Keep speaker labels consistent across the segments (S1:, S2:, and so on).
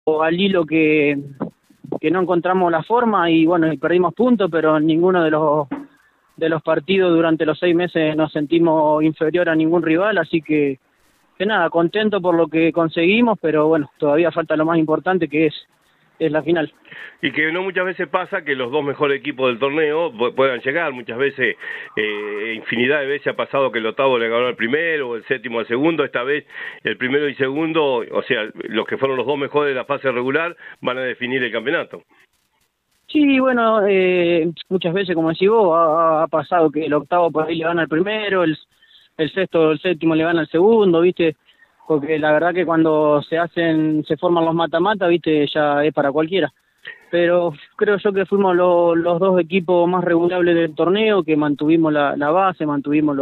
S1: al hilo que no encontramos la forma y bueno, y perdimos puntos, pero en ninguno de los partidos durante los 6 meses nos sentimos inferior a ningún rival, así que nada, contento por lo que conseguimos, pero bueno, todavía falta lo más importante que es la final.
S2: Y que no muchas veces pasa que los dos mejores equipos del torneo puedan llegar, muchas veces, infinidad de veces ha pasado que el octavo le ganó al primero, o el séptimo al segundo, esta vez el primero y segundo, o sea, los que fueron los dos mejores de la fase regular van a definir el campeonato.
S1: Sí, bueno, muchas veces, como decís vos, ha pasado que el octavo por ahí le gana al primero, el sexto o el séptimo le gana al segundo, ¿viste? Porque la verdad que cuando se forman los mata-mata, ¿viste? Ya es para cualquiera. Pero creo yo que fuimos los dos equipos más regulables del torneo, que mantuvimos la base, mantuvimos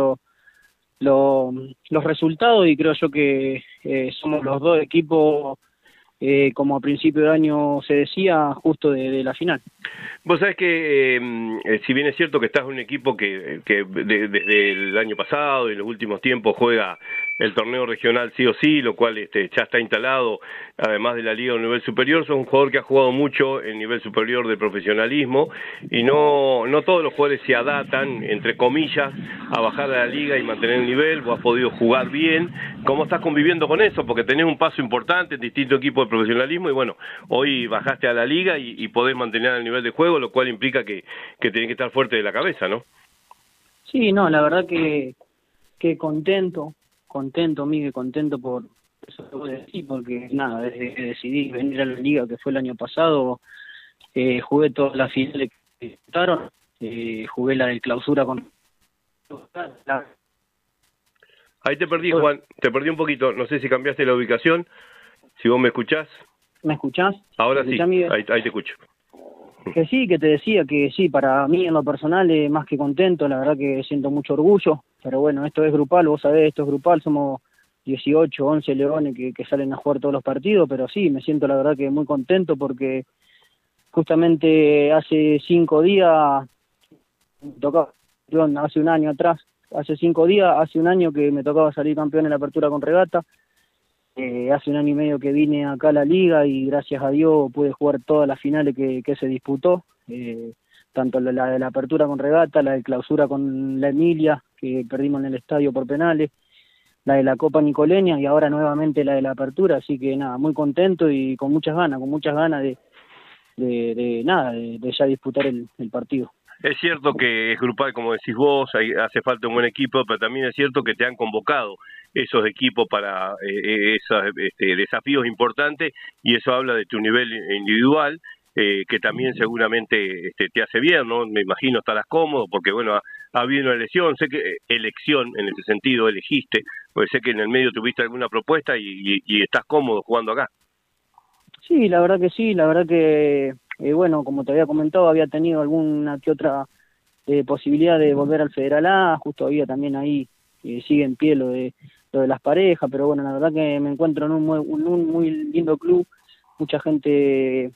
S1: los resultados y creo yo que somos los dos equipos, como a principio de año se decía, justo de la final.
S2: Vos sabés que, si bien es cierto que estás en un equipo que desde el año pasado y en los últimos tiempos juega el torneo regional sí o sí, lo cual ya está instalado, además de la liga a un nivel superior, sos un jugador que ha jugado mucho en nivel superior de profesionalismo y no todos los jugadores se adaptan, entre comillas, a bajar a la liga y mantener el nivel. Vos has podido jugar bien. ¿Cómo estás conviviendo con eso? Porque tenés un paso importante en distintos equipos de profesionalismo y bueno, hoy bajaste a la liga y podés mantener el nivel de juego, lo cual implica que tenés que estar fuerte de la cabeza, ¿no?
S1: Sí, no, la verdad que contento, Miguel, contento por eso que vos decís, porque nada, desde que decidí venir a la liga, que fue el año pasado, jugué todas las finales que disputaron, jugué la de clausura con...
S2: Ahí te perdí, Juan, te perdí un poquito, no sé si cambiaste la ubicación, si vos me escuchás.
S1: ¿Me escuchás?
S2: Ahora
S1: ¿Me
S2: sí,
S1: escuchás,
S2: ahí te escucho.
S1: Que sí, que te decía que sí, para mí en lo personal más que contento, la verdad que siento mucho orgullo, pero bueno, esto es grupal, vos sabés, esto es grupal, somos 18, 11 leones que salen a jugar todos los partidos, pero sí, me siento la verdad que muy contento porque justamente hace 5 días, hace un año atrás, hace un año que me tocaba salir campeón en la apertura con regata. Hace un año y medio que vine acá a la liga y gracias a Dios pude jugar todas las finales que se disputó, tanto la de la apertura con regata, la de clausura con la Emilia, que perdimos en el estadio por penales, la de la Copa Nicoleña y ahora nuevamente la de la apertura, así que nada, muy contento y con muchas ganas de ya disputar el partido.
S2: Es cierto que es grupal, como decís vos, hace falta un buen equipo, pero también es cierto que te han convocado esos equipos para esos desafíos importantes y eso habla de tu nivel individual, que también seguramente te hace bien, ¿no? Me imagino estarás cómodo porque, bueno, ha habido una elección en ese sentido, elegiste, porque sé que en el medio tuviste alguna propuesta y estás cómodo jugando acá.
S1: Sí, la verdad que sí, la verdad que, bueno, como te había comentado, había tenido alguna que otra posibilidad de volver al Federal A, justo había también ahí, sigue en pie lo de las parejas, pero bueno, la verdad que me encuentro en un muy lindo club, mucha gente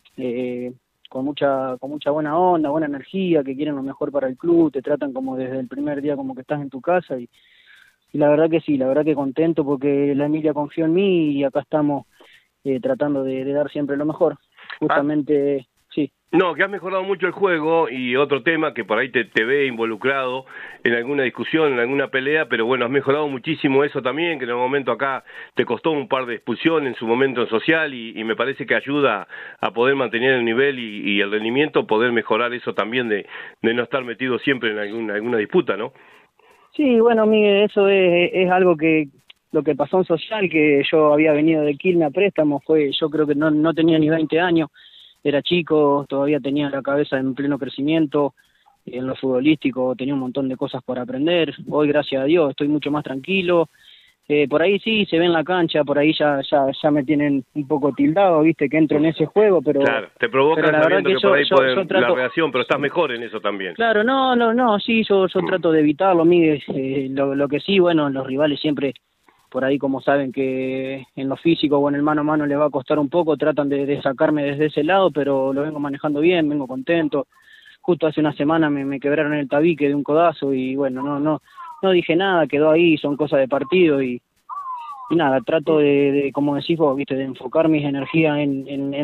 S1: con mucha buena onda, buena energía, que quieren lo mejor para el club, te tratan como desde el primer día como que estás en tu casa y la verdad que sí, la verdad que contento porque la Emilia confió en mí y acá estamos tratando de dar siempre lo mejor. Justamente, sí.
S2: No, que has mejorado mucho el juego y otro tema que por ahí te ve involucrado en alguna discusión, en alguna pelea, pero bueno, has mejorado muchísimo eso también, que en el momento acá te costó un par de expulsiones en su momento en social y me parece que ayuda a poder mantener el nivel y el rendimiento, poder mejorar eso también de no estar metido siempre en alguna disputa, ¿no?
S1: Sí, bueno, Miguel, eso es algo que lo que pasó en social, que yo había venido de Quilmes a préstamo, yo creo que no tenía ni 20 años, era chico, todavía tenía la cabeza en pleno crecimiento, en lo futbolístico tenía un montón de cosas por aprender, hoy gracias a Dios estoy mucho más tranquilo, por ahí sí, se ve en la cancha, por ahí ya me tienen un poco tildado, viste, que entro en ese juego, pero...
S2: Claro, te provoca sabiendo que por ahí puede la reacción, pero estás mejor en eso también.
S1: Claro, no, sí, yo trato de evitarlo, Miguel, lo que sí, bueno, los rivales siempre... por ahí como saben que en lo físico o en el mano a mano les va a costar un poco, tratan de sacarme desde ese lado, pero lo vengo manejando bien, vengo contento. Justo hace una semana me quebraron el tabique de un codazo y bueno, no dije nada, quedó ahí, son cosas de partido y nada, trato de como decís vos, viste, de enfocar mis energías en